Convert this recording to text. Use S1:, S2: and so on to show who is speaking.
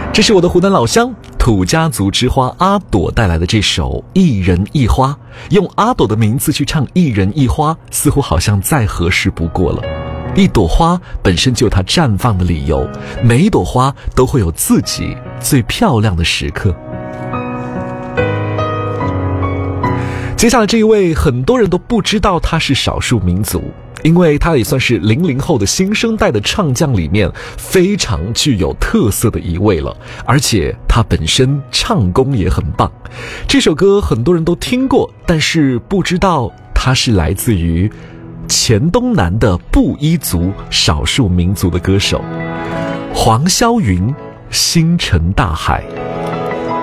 S1: 这是我的湖南老乡土家族之花阿朵带来的这首一人一花，用阿朵的名字去唱一人一花，似乎好像再合适不过了。一朵花本身就有它绽放的理由，每一朵花都会有自己最漂亮的时刻。接下来这一位很多人都不知道他是少数民族，因为他也算是00后的新生代的唱将里面非常具有特色的一位了，而且他本身唱功也很棒。这首歌很多人都听过，但是不知道他是来自于黔东南的布依族少数民族的歌手黄霄云，星辰大海。